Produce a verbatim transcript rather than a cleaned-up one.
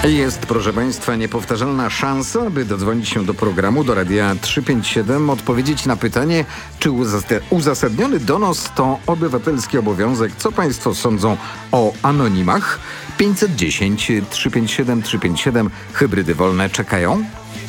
Jest, proszę Państwa, niepowtarzalna szansa, by dodzwonić się do programu, do Radia trzysta pięćdziesiąt siedem, odpowiedzieć na pytanie, czy uzasadniony donos to obywatelski obowiązek. Co Państwo sądzą o anonimach? pięćset dziesięć trzysta pięćdziesiąt siedem trzysta pięćdziesiąt siedem, hybrydy wolne czekają.